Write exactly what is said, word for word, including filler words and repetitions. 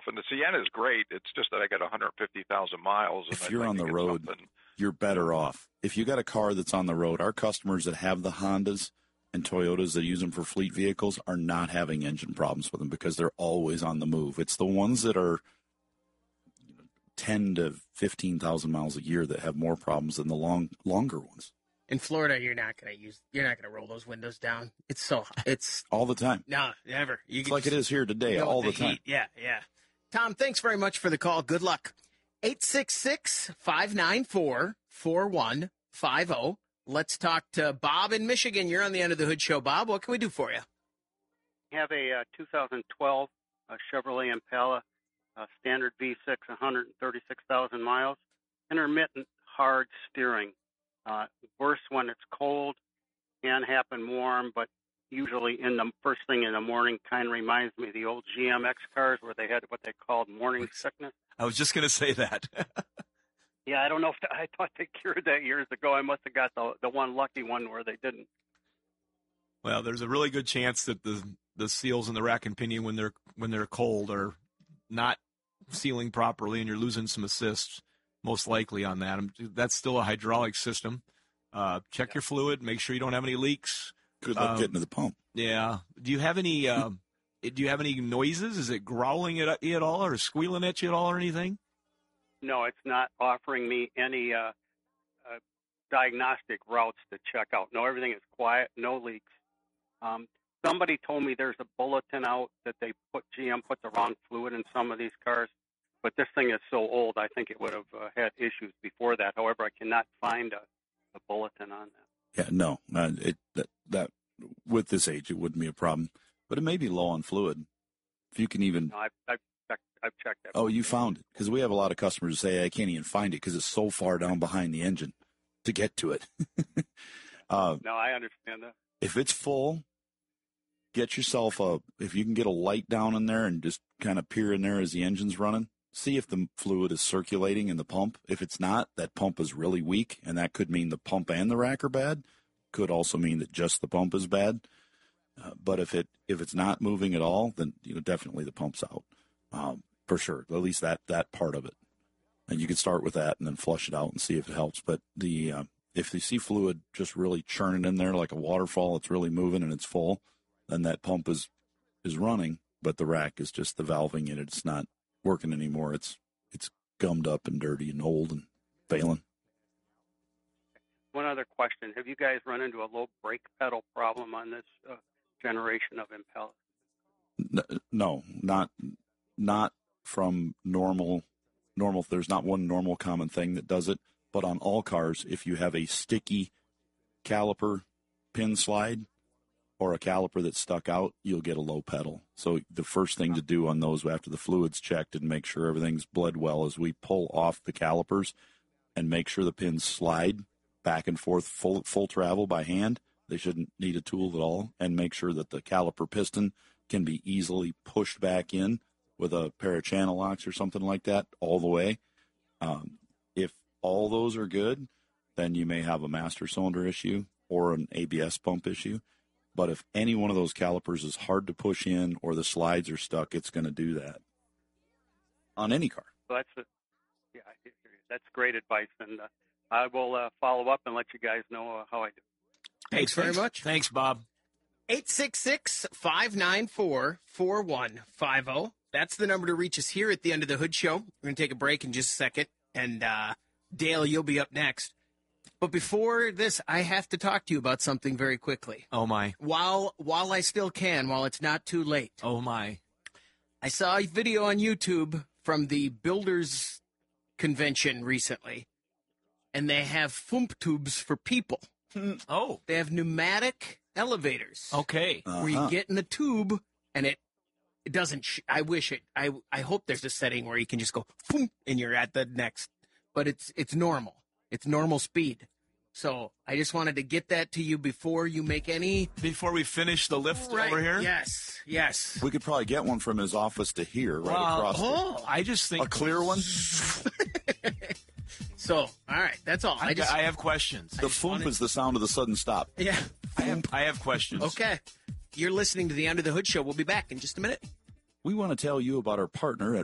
And the Sienna is great. It's just that I got one hundred fifty thousand miles. And if I'd you're like on to the get road, something. You're better off. If you got a car that's on the road, our customers that have the Hondas and Toyotas that use them for fleet vehicles are not having engine problems with them because they're always on the move. It's the ones that are ten to fifteen thousand miles a year that have more problems than the long, longer ones. In Florida, you're not gonna use, you're not gonna roll those windows down. It's so, it's all the time. No, never. You it's like it is here today, all the, the time. Heat. Yeah, yeah. Tom, thanks very much for the call. Good luck. eight six six, five nine four, four one five zero. Let's talk to Bob in Michigan. You're on the End of the Hood Show. Bob, what can we do for you? I have a uh, two thousand twelve uh, Chevrolet Impala, uh, standard V six, one hundred thirty-six thousand miles, intermittent hard steering. Uh, worse when it's cold, can happen warm, but usually in the first thing in the morning kind of reminds me of the old G M X cars where they had what they called morning sickness. I was just going to say that. Yeah, I don't know if the, I thought they cured that years ago. I must have got the the one lucky one where they didn't. Well, there's a really good chance that the the seals in the rack and pinion when they're when they're cold are not sealing properly, and you're losing some assists. Most likely on that. That's still a hydraulic system. Uh, check your fluid. Make sure you don't have any leaks. Good luck um, getting to the pump. Yeah. Do you have any? Uh, do you have any noises? Is it growling at you at all, or squealing at you at all, or anything? No, it's not offering me any uh, uh, diagnostic routes to check out. No, everything is quiet. No leaks. Um, somebody told me there's a bulletin out that they put G M put the wrong fluid in some of these cars. But this thing is so old, I think it would have uh, had issues before that. However, I cannot find a, a bulletin on that. Yeah, no, uh, it that, that with this age, it wouldn't be a problem. But it may be low on fluid. If you can even. No, I've, I've checked. I've checked that. Oh, you found it because we have a lot of customers who say I can't even find it because it's so far down behind the engine to get to it. uh, no, I understand that. If it's full, get yourself a. If you can get a light down in there and just kind of peer in there as the engine's running. See if the fluid is circulating in the pump. If it's not, that pump is really weak, and that could mean the pump and the rack are bad. Could also mean that just the pump is bad. Uh, but if it if it's not moving at all, then you know definitely the pump's out um, for sure. At least that that part of it, and you can start with that and then flush it out and see if it helps. But the uh, if you see fluid just really churning in there like a waterfall, it's really moving and it's full, then that pump is is running, but the rack is just the valving in it. It's not working anymore. It's it's gummed up and dirty and old and failing. One other question: have you guys run into a low brake pedal problem on this uh, generation of Impala? No, not not from normal normal. There's not one normal common thing that does it, but on all cars, if you have a sticky caliper pin slide or a caliper that's stuck out, you'll get a low pedal. So the first thing to do on those after the fluid's checked and make sure everything's bled well is we pull off the calipers and make sure the pins slide back and forth full, full travel by hand. They shouldn't need a tool at all, and make sure that the caliper piston can be easily pushed back in with a pair of channel locks or something like that all the way. Um, if all those are good, then you may have a master cylinder issue or an A B S pump issue. But if any one of those calipers is hard to push in or the slides are stuck, it's going to do that on any car. Well, that's a, yeah, that's great advice, and uh, I will uh, follow up and let you guys know uh, how I do. Thanks, Thanks very much. Thanks, Bob. eight six six, five nine four, four one five zero. That's the number to reach us here at the End of the Hood Show. We're going to take a break in just a second, and uh, Dale, you'll be up next. But before this, I have to talk to you about something very quickly. Oh, my. While while I still can, while it's not too late. Oh, my. I saw a video on YouTube from the Builders Convention recently, and they have Fump tubes for people. Oh. They have pneumatic elevators. Okay. Uh-huh. Where you get in the tube, and it it doesn't, sh- I wish it, I I hope there's a setting where you can just go, boom, and you're at the next, but it's it's normal. It's normal speed. So I just wanted to get that to you before you make any... Before we finish the lift right. over here? Yes, yes. We could probably get one from his office to here, right Wow. across. Oh, I just think... A clear one? So, all right, that's all. I, I just I have questions. The thump wanted... is the sound of the sudden stop. Yeah. I have, I have questions. Okay. You're listening to the Under the Hood Show. We'll be back in just a minute. We want to tell you about our partner at